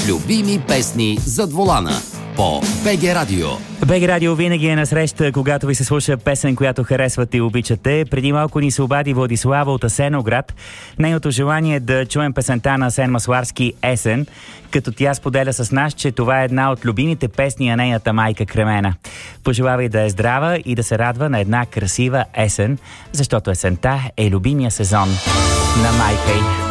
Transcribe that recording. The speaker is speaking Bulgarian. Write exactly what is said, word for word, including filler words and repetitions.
Любими песни зад волана по БГ Радио. БГ Радио винаги е насреща, когато ви се слуша песен, която харесвате и обичате. Преди малко ни се обади Владислава от Асеновград. Нейното желание е да чуем песента на Асен Масларски «Есен», като тя споделя с нас, че това е една от любимите песни на нейната майка Кремена. Пожелава и да е здрава и да се радва на една красива есен, защото есента е любимия сезон на майка й.